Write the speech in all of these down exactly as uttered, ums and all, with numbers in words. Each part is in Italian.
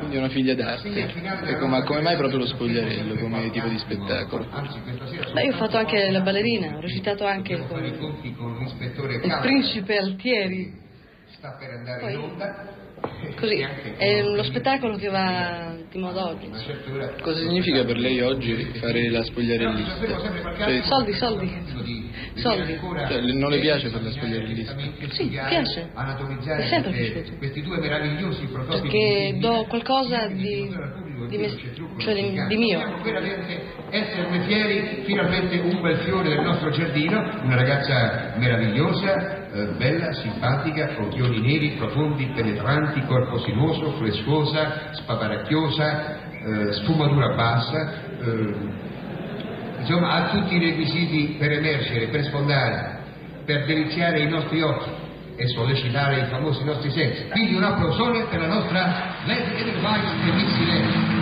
Quindi è una figlia d'arte. Ecco, ma come mai proprio lo spogliarello come tipo di spettacolo? Beh, io ho fatto anche la ballerina, ho recitato anche con il principe Altieri. Poi, così, è lo spettacolo che va di moda oggi. Cosa significa per lei oggi fare la spogliarellista? Cioè, soldi, soldi, soldi. Cioè, non le piace fare la spogliarellista? Sì, piace, mi è sempre piaciuto, perché do qualcosa di, di, me, cioè di, di mio. Esserne fieri, finalmente un bel fiore del nostro giardino, una ragazza meravigliosa, eh, bella, simpatica, occhioni neri, profondi, penetranti, corpo sinuoso, frescosa, spavaracchiosa, eh, sfumatura bassa, eh, insomma ha tutti i requisiti per emergere, per sfondare, per deliziare i nostri occhi e sollecitare i famosi nostri sensi. Quindi un applausone per la nostra Lady Edelweiss e Missy Lady.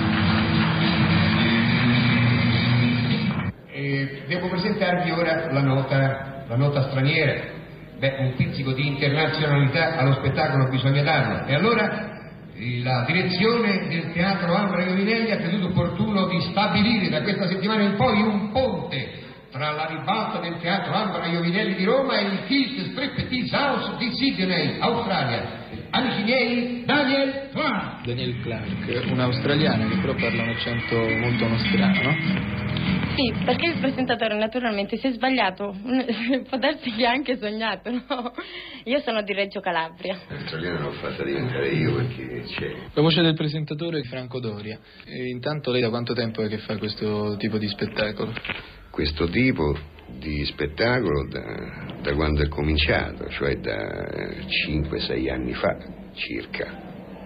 E devo presentarvi ora la nota, la nota straniera. Beh, un pizzico di internazionalità allo spettacolo bisogna darlo. E allora la direzione del Teatro Ambra Iovinelli ha creduto opportuno di stabilire da questa settimana in poi un ponte tra la ribalta del Teatro Ambra Iovinelli di Roma e il Kilt Striptease House di Sydney, Australia. Amici miei, Daniel Clark. Daniel Clark, un'australiana che però parla un accento molto nostrano, no? Sì, perché il presentatore naturalmente si è sbagliato, può darsi che ha anche sognato, no? Io sono di Reggio Calabria. L'australiana l'ho fatta diventare io perché c'è. La voce del presentatore è Franco Doria. E intanto lei da quanto tempo è che fa questo tipo di spettacolo? Questo tipo di spettacolo da, da quando è cominciato, cioè da cinque sei anni fa circa.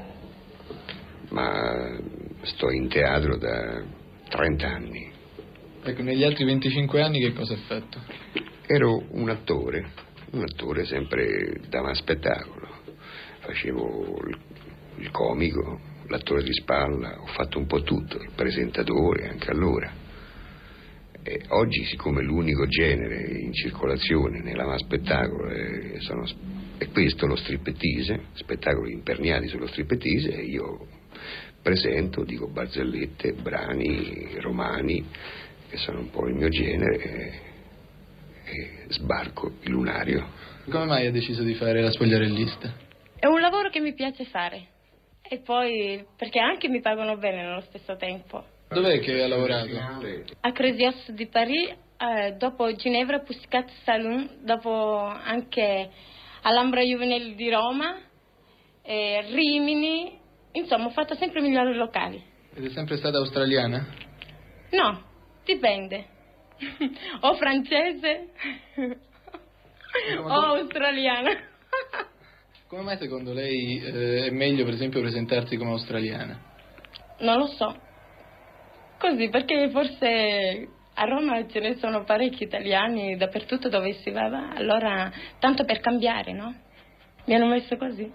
Ma sto in teatro da trenta anni. Ecco, negli altri venticinque anni che cosa ha fatto? Ero un attore, un attore sempre dava spettacolo. Facevo il, il comico, l'attore di spalla, ho fatto un po' tutto, il presentatore anche allora. E oggi, siccome l'unico genere in circolazione nell'ama spettacolo è, sono, è questo, lo striptease, spettacoli imperniati sullo striptease, e io presento, dico barzellette, brani romani, che sono un po' il mio genere, e, e sbarco il lunario. Come mai ha deciso di fare la spogliarellista? È un lavoro che mi piace fare, e poi perché anche mi pagano bene nello stesso tempo. Dov'è che ha lavorato? A Cresios di Paris, eh, dopo Ginevra Pussycat Saloon, dopo anche all'Ambra Iovinelli di Roma, eh, Rimini, insomma ho fatto sempre migliori locali. Ed è sempre stata australiana? No, dipende. O francese o australiana. Come mai secondo lei eh, è meglio per esempio presentarsi come australiana? Non lo so. Così, perché forse a Roma ce ne sono parecchi italiani dappertutto dove si va, allora tanto per cambiare, no? Mi hanno messo così.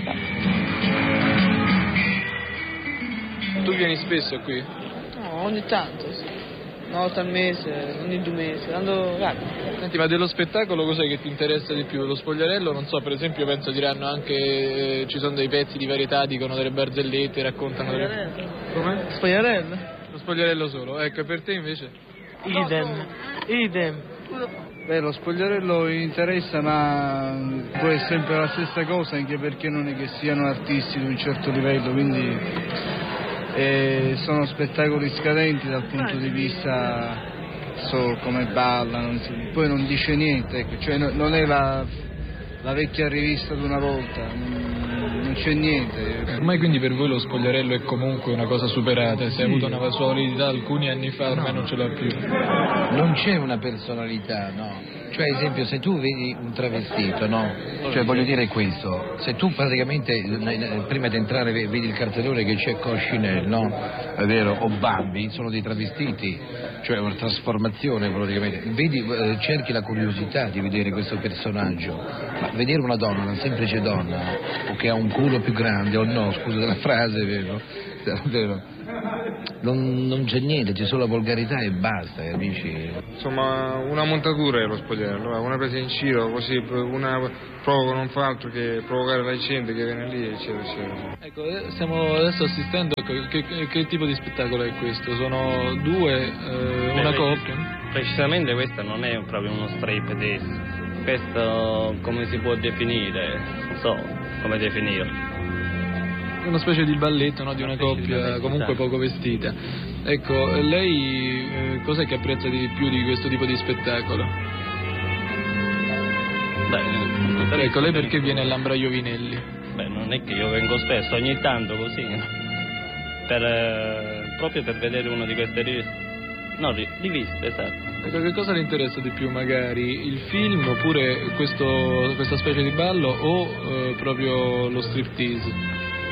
Tu vieni spesso qui? No, ogni tanto, sì. Una volta al mese, ogni due mesi, andando rapido. Senti, ma dello spettacolo cos'è che ti interessa di più? Lo spogliarello, non so, per esempio penso diranno anche, eh, ci sono dei pezzi di varietà, dicono delle barzellette, raccontano delle... Come? Spogliarello? Lo spogliarello solo, ecco, e per te invece? Idem, idem. Beh, lo spogliarello interessa, ma può essere sempre la stessa cosa, anche perché non è che siano artisti di un certo livello, quindi eh, sono spettacoli scadenti dal punto di vista, so come ballano, poi non dice niente, ecco, cioè no, non è la, la vecchia rivista di una volta, non, non c'è niente. Ormai quindi per voi lo spogliarello è comunque una cosa superata, se ha avuto una sua validità alcuni anni fa ormai no. non ce l'ha più. Non c'è una personalità, no. Cioè, ad esempio, se tu vedi un travestito, no? Cioè, voglio dire questo, se tu praticamente, prima di entrare vedi il cartellone che c'è Coscinelle, no? È vero, o Bambi, sono dei travestiti, cioè una trasformazione praticamente. Vedi, cerchi la curiosità di vedere questo personaggio, ma vedere una donna, una semplice donna, o che ha un culo più grande o no, scusa la frase, vero? questa, vero? Non, non c'è niente, c'è solo volgarità e basta, capisci? Insomma, una montatura è lo spogliarello, una presa in giro, così una provoca non fa altro che provocare la gente che viene lì, eccetera, eccetera. Ecco, stiamo adesso assistendo, che, che, che tipo di spettacolo è questo? Sono due, eh, una Beh, coppia? Precisamente questo non è proprio uno striptease, questo come si può definire, non so come definirlo. Una specie di balletto, no? Di una coppia comunque poco vestita. Ecco, lei eh, cos'è che apprezza di più di questo tipo di spettacolo? Beh, ecco, lei perché viene all'Ambraio Vinelli? Beh, non è che io vengo spesso, ogni tanto così, per, eh, proprio per vedere una di queste riviste. No, riviste, esatto. Ecco, che cosa le interessa di più magari? Il film oppure questo, questa specie di ballo o eh, proprio lo striptease?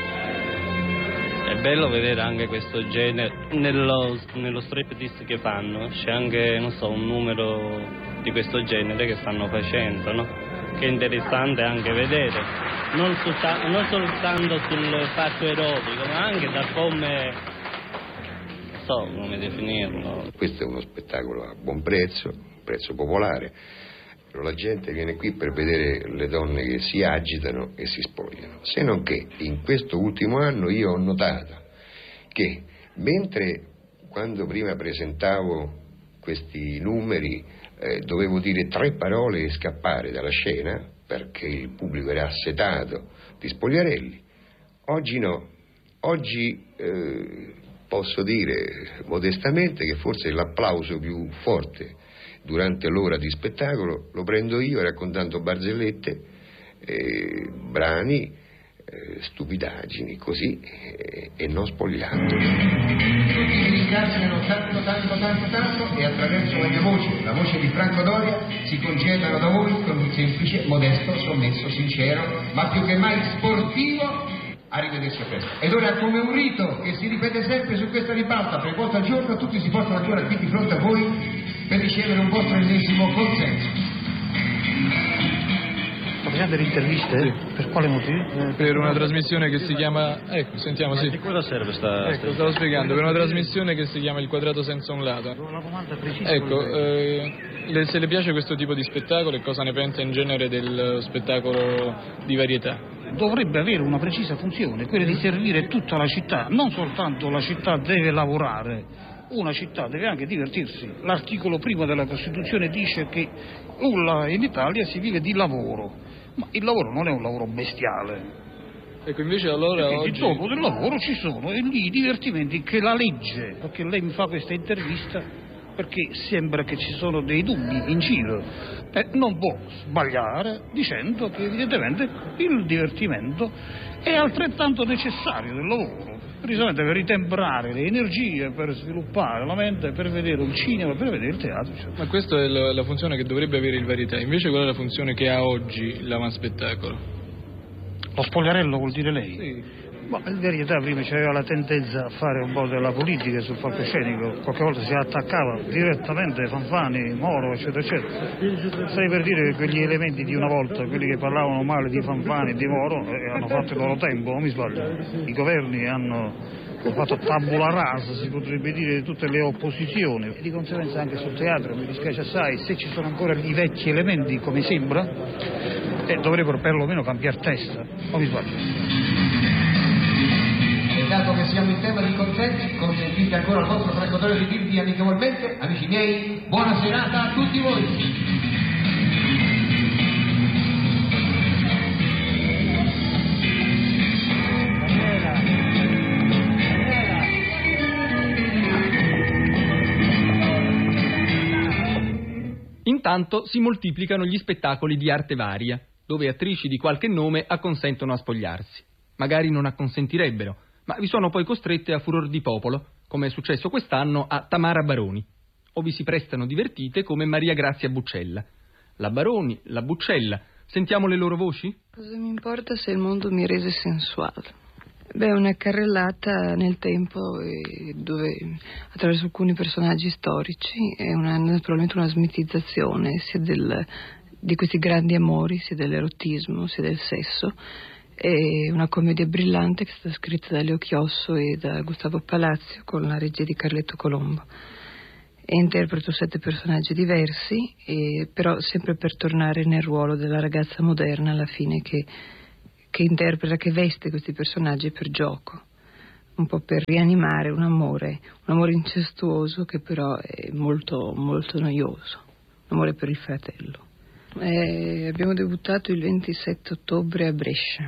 È bello vedere anche questo genere, nello, nello striptease che fanno, c'è anche, non so, un numero di questo genere che stanno facendo, no? Che è interessante anche vedere, non, solta, non soltanto sul fatto erotico, ma anche da come, non so come definirlo. Questo è uno spettacolo a buon prezzo, un prezzo popolare, però la gente viene qui per vedere le donne che si agitano e si spogliano, se non che in questo ultimo anno io ho notato che mentre quando prima presentavo questi numeri eh, dovevo dire tre parole e scappare dalla scena perché il pubblico era assetato di spogliarelli, oggi no, oggi eh, posso dire modestamente che forse l'applauso più forte durante l'ora di spettacolo lo prendo io raccontando barzellette, eh, brani, eh, stupidaggini, così, eh, e non spogliando. Tutti si ringraziano tanto, tanto, tanto, tanto e attraverso la mia voce, la voce di Franco Doria, si congedano da voi con un semplice, modesto, sommesso, sincero, ma più che mai sportivo. Arrivederci a presto. Ed ora, come un rito che si ripete sempre su questa ribalta, tre volte al giorno, tutti si portano ancora qui di fronte a voi per ricevere un vostro ennesimo consenso. Facciamo delle interviste? Sì. Per quale motivo? Per una trasmissione che si chiama... Ecco, sentiamo, sì. Di cosa serve sta... Ecco, stavo spiegando, per una trasmissione che si chiama Il quadrato senza un lato. Una domanda precisa. Ecco, eh, le, se le piace questo tipo di spettacolo e cosa ne pensa in genere del spettacolo di varietà? Dovrebbe avere una precisa funzione, quella di servire tutta la città, non soltanto la città deve lavorare, una città deve anche divertirsi. L'articolo primo della Costituzione dice che in Italia si vive di lavoro, ma il lavoro non è un lavoro bestiale. Ecco, invece allora e oggi... dopo del lavoro ci sono e lì i divertimenti che la legge, perché lei mi fa questa intervista perché sembra che ci sono dei dubbi in giro, eh, non può sbagliare dicendo che evidentemente il divertimento è altrettanto necessario del lavoro, precisamente per ritemprare le energie, per sviluppare la mente, per vedere il cinema, per vedere il teatro. Cioè. Ma questa è la, la funzione che dovrebbe avere il Varietà, invece qual è la funzione che ha oggi l'avanspettacolo? Lo spogliarello vuol dire lei? Sì. Ma in verità prima c'aveva la tendenza a fare un po' della politica sul palcoscenico, qualche volta si attaccava direttamente Fanfani, Moro, eccetera, eccetera. Stai per dire che quegli elementi di una volta, quelli che parlavano male di Fanfani e di Moro, eh, hanno fatto il loro tempo, non mi sbaglio. I governi hanno fatto tabula rasa, si potrebbe dire, di tutte le opposizioni. E di conseguenza anche sul teatro, mi dispiace assai, se ci sono ancora i vecchi elementi, come sembra, eh, dovrebbero perlomeno cambiare testa, non mi sbaglio. Dato che siamo in tema di consensi, consentite ancora al vostro Franco Doria di dirvi amichevolmente, amici miei, buona serata a tutti voi. Intanto si moltiplicano gli spettacoli di arte varia, dove attrici di qualche nome acconsentono a spogliarsi. Magari non acconsentirebbero, ma vi sono poi costrette a furor di popolo, come è successo quest'anno a Tamara Baroni, o vi si prestano divertite come Maria Grazia Buccella. La Baroni, la Buccella, sentiamo le loro voci? Cosa mi importa se il mondo mi rese sensuale? Beh, una carrellata nel tempo eh, dove attraverso alcuni personaggi storici è una, probabilmente una smitizzazione sia del, di questi grandi amori, sia dell'erotismo, sia del sesso, È una commedia brillante che è stata scritta da Leo Chiosso e da Gustavo Palazzo con la regia di Carletto Colombo. E interpreto sette personaggi diversi, e però sempre per tornare nel ruolo della ragazza moderna alla fine che, che interpreta, che veste questi personaggi per gioco, un po' per rianimare un amore, un amore incestuoso che però è molto, molto noioso, un amore per il fratello. E abbiamo debuttato il ventisette ottobre a Brescia.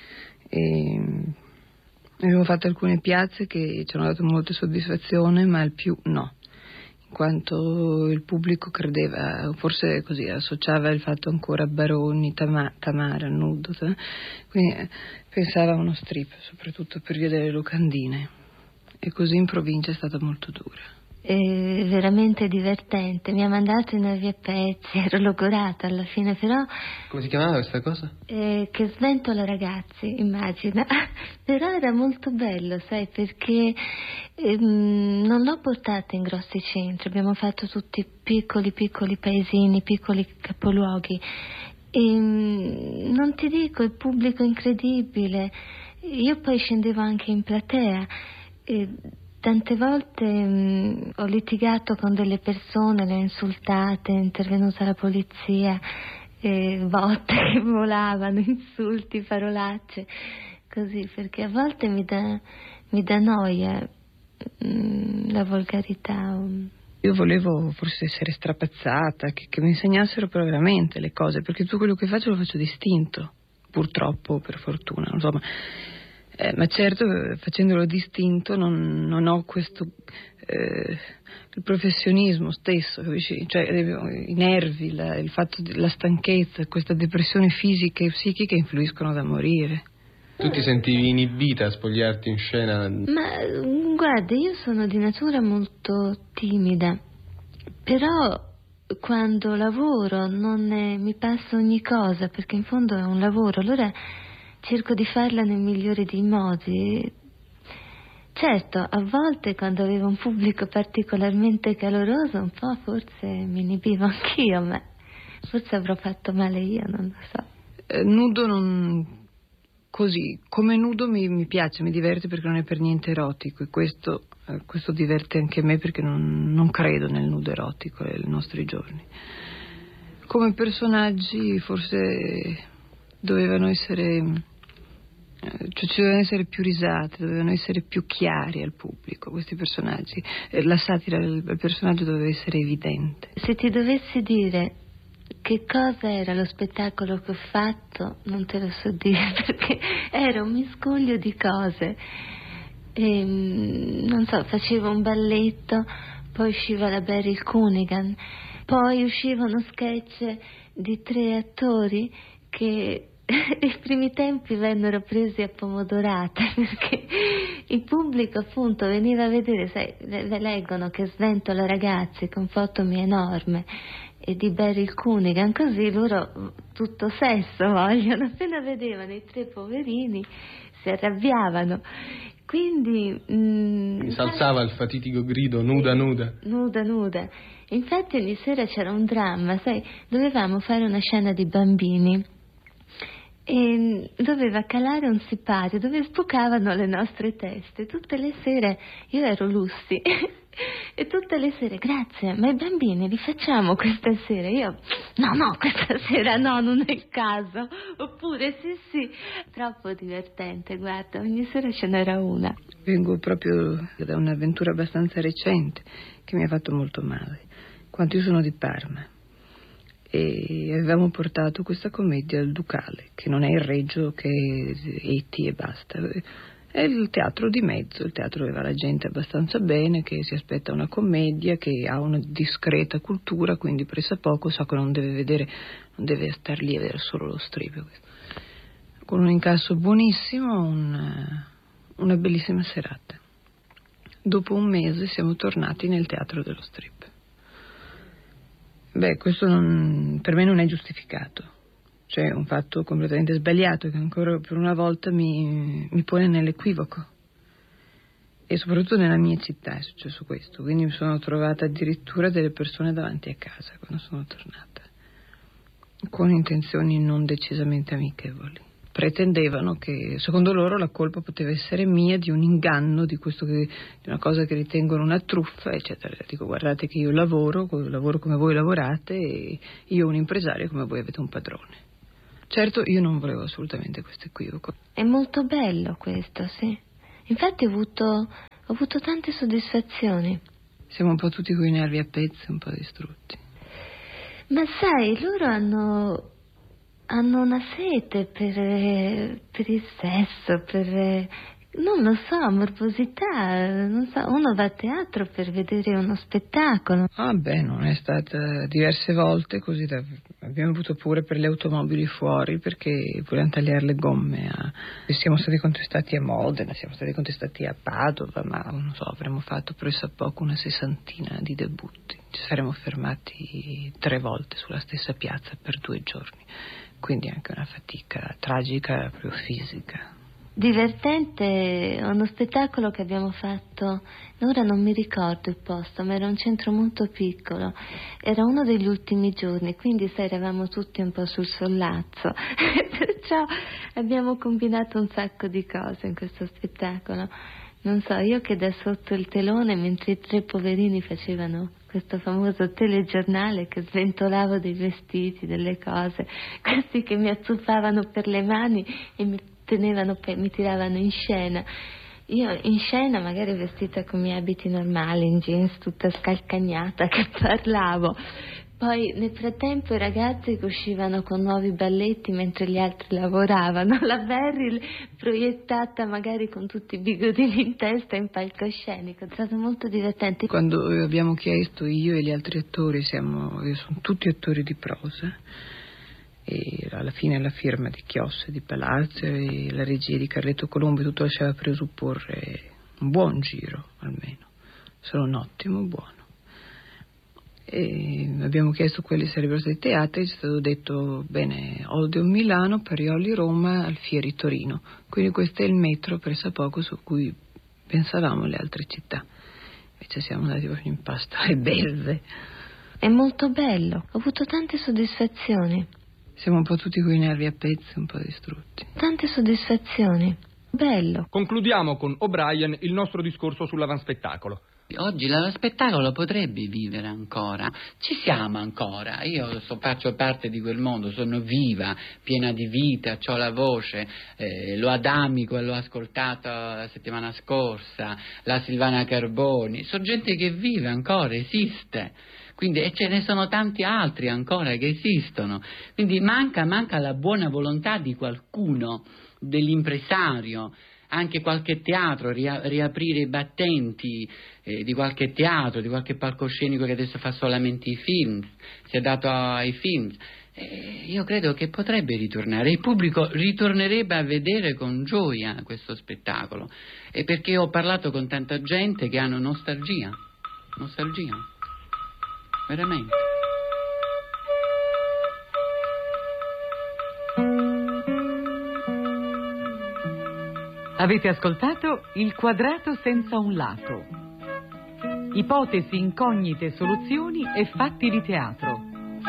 E abbiamo fatto alcune piazze che ci hanno dato molta soddisfazione, ma al più no, in quanto il pubblico credeva, forse così associava il fatto ancora a Baroni, Tama, Tamara, Nudo, quindi pensava a uno strip, soprattutto per via delle locandine, e così in provincia è stata molto dura. È veramente divertente, mi ha mandato in via pezzi, ero logorata alla fine, però... Come si chiamava questa cosa? Eh, che sventola ragazzi, immagina. Però era molto bello, sai, perché ehm, non l'ho portata in grossi centri, abbiamo fatto tutti piccoli piccoli paesini, piccoli capoluoghi, e non ti dico, il pubblico incredibile. Io poi scendevo anche in platea e tante volte mh, ho litigato con delle persone, le ho insultate, è intervenuta la polizia, eh, botte che volavano, insulti, parolacce, così, perché a volte mi dà, mi dà noia mh, la volgarità. Io volevo forse essere strapazzata, che, che mi insegnassero però veramente le cose, perché tutto quello che faccio lo faccio distinto, purtroppo, per fortuna, non so, ma... Eh, ma certo, facendolo distinto non, non ho questo eh, il professionismo stesso, capisci? Cioè i nervi, la, il fatto della stanchezza, questa depressione fisica e psichica influiscono da morire. Tu ti sentivi inibita a spogliarti in scena? Ma guarda, io sono di natura molto timida, però quando lavoro non è, mi passa ogni cosa, perché in fondo è un lavoro, allora cerco di farla nel migliore dei modi. Certo, a volte quando avevo un pubblico particolarmente caloroso un po' forse mi inibivo anch'io, ma forse avrò fatto male io, non lo so. Eh, nudo non... così, come nudo mi, mi piace, mi diverte perché non è per niente erotico, e questo, eh, questo diverte anche me perché non, non credo nel nudo erotico nei nostri giorni. Come personaggi forse dovevano essere... cioè ci dovevano essere più risate, dovevano essere più chiari al pubblico questi personaggi, la satira del personaggio doveva essere evidente. Se ti dovessi dire che cosa era lo spettacolo che ho fatto, non te lo so dire, perché era un miscuglio di cose. E, non so, facevo un balletto, poi usciva la Beryl Cunningham, poi usciva uno sketch di tre attori che nei primi tempi vennero presi a pomodorate, perché il pubblico appunto veniva a vedere, sai, le leggono che sventola ragazzi con fotomi enorme e di Beryl Cunningham, così loro tutto sesso vogliono, appena vedevano i tre poverini si arrabbiavano, quindi mh, si alzava il fatitico grido nuda nuda nuda nuda. Infatti ogni sera c'era un dramma, sai, dovevamo fare una scena di bambini e doveva calare un sipario dove sbucavano le nostre teste. Tutte le sere io ero Lucy e tutte le sere grazie, ma i bambini li facciamo questa sera? Io no no, questa sera no, non è il caso. Oppure sì sì, troppo divertente, guarda, ogni sera ce n'era una. Vengo proprio da un'avventura abbastanza recente che mi ha fatto molto male, quanto io sono di Parma e avevamo portato questa commedia al Ducale, che non è il Reggio, che è E T e basta, è il teatro di mezzo, il teatro dove va la gente abbastanza bene, che si aspetta una commedia, che ha una discreta cultura, quindi pressappoco sa che non deve vedere, non deve star lì a vedere solo lo strip, con un incasso buonissimo, un, una bellissima serata. Dopo un mese siamo tornati nel teatro dello strip. Beh, questo non, per me non è giustificato, cioè è un fatto completamente sbagliato che ancora per una volta mi, mi pone nell'equivoco, e soprattutto nella mia città è successo questo, quindi mi sono trovata addirittura delle persone davanti a casa quando sono tornata, con intenzioni non decisamente amichevoli. pretendevano che secondo loro la colpa poteva essere mia di un inganno, di, questo che, di una cosa che ritengono una truffa, eccetera. Dico, guardate che io lavoro, lavoro come voi lavorate, e io un impresario come voi avete un padrone. Certo, io non volevo assolutamente questo equivoco. È molto bello questo, sì. Infatti ho avuto, ho avuto tante soddisfazioni. Siamo un po' tutti coi nervi a pezzi, un po' distrutti. Ma sai, loro hanno, hanno una sete per, per il sesso, per, non lo so, morbosità, non so, uno va a teatro per vedere uno spettacolo. Ah beh, non è stata diverse volte così, da, abbiamo avuto pure per le automobili fuori perché volevano tagliare le gomme, a, siamo stati contestati a Modena, siamo stati contestati a Padova, ma non so, avremmo fatto presso a poco una sessantina di debutti, ci saremmo fermati tre volte sulla stessa piazza per due giorni, quindi anche una fatica tragica proprio fisica. Divertente, uno spettacolo che abbiamo fatto, ora non mi ricordo il posto, ma era un centro molto piccolo, era uno degli ultimi giorni, quindi sai, eravamo tutti un po' sul sollazzo, perciò abbiamo combinato un sacco di cose in questo spettacolo. Non so, io che da sotto il telone, mentre i tre poverini facevano questo famoso telegiornale, che sventolavo dei vestiti, delle cose, questi che mi azzuffavano per le mani e mi tenevano, mi tiravano in scena. Io in scena magari vestita con i miei abiti normali, in jeans, tutta scalcagnata, che parlavo. Poi nel frattempo i ragazzi che uscivano con nuovi balletti mentre gli altri lavoravano, la Beryl proiettata magari con tutti i bigodini in testa in palcoscenico. È stato molto divertente. Quando abbiamo chiesto, io e gli altri attori, siamo, sono tutti attori di prosa, e alla fine la firma di Chiosso e di Palazzo e la regia di Carletto Colombo, tutto lasciava presupporre un buon giro almeno, solo un ottimo buono. E abbiamo chiesto quali sarebbero stati i teatri, ci è stato detto bene, Odeon Milano, Parioli Roma, Alfieri Torino, quindi questo è il metro pressappoco su cui pensavamo le altre città, invece siamo andati proprio in pasta alle belve. È molto bello, ho avuto tante soddisfazioni. Siamo un po' tutti coi nervi a pezzi, un po' distrutti. Tante soddisfazioni, bello. Concludiamo con O'Brien il nostro discorso sull'avanspettacolo. Oggi l'avanspettacolo potrebbe vivere ancora, ci siamo ancora, io so, faccio parte di quel mondo, sono viva, piena di vita, ho la voce, eh, lo Adamico l'ho ascoltato la settimana scorsa, la Silvana Carboni, sono gente che vive ancora, esiste, quindi, e ce ne sono tanti altri ancora che esistono, quindi manca, manca la buona volontà di qualcuno, dell'impresario, anche qualche teatro, ria, riaprire i battenti eh, di qualche teatro, di qualche palcoscenico che adesso fa solamente i film, si è dato ai film. Eh, io credo che potrebbe ritornare, il pubblico ritornerebbe a vedere con gioia questo spettacolo, e perché ho parlato con tanta gente che hanno nostalgia, nostalgia, veramente. Avete ascoltato Il quadrato senza un lato. Ipotesi, incognite, soluzioni e fatti di teatro.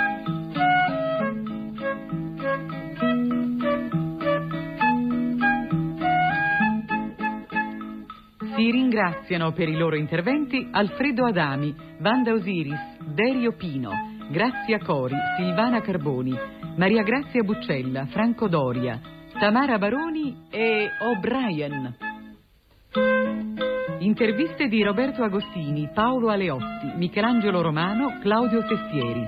Si ringraziano per i loro interventi Alfredo Adami, Wanda Osiris, Derio Pino, Grazia Cori, Silvana Carboni, Maria Grazia Buccella, Franco Doria, Tamara Baroni e O'Brien. Interviste di Roberto Agostini, Paolo Aleotti, Michelangelo Romano, Claudio Tessieri.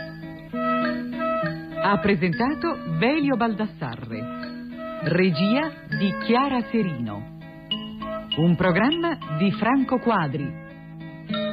Ha presentato Velio Baldassarre. Regia di Chiara Serino. Un programma di Franco Quadri.